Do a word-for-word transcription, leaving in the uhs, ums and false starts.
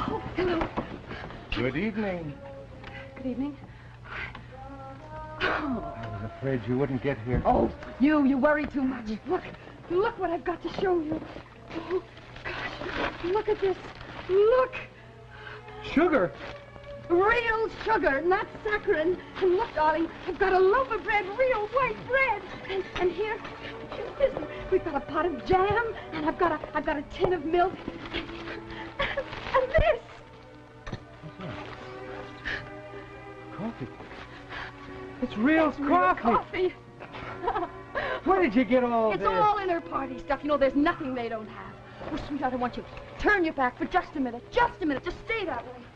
Oh, hello. Good evening. Good evening. Oh. I was afraid you wouldn't get here. Oh, you, you worry too much. Look, look what I've got to show you. Oh, gosh, look at this. Look. Sugar? Real sugar, not saccharin. And look, darling, I've got a loaf of bread, real white bread. And, and here, listen, we've got a pot of jam, and I've got a, I've got a tin of milk. And, and this. Coffee. It's real It's coffee. Real coffee. Where did you get all It's this? all inner party stuff. You know, there's nothing they don't have. Oh, sweetheart, I want you to turn your back for just a minute. Just a minute. Just stay that way.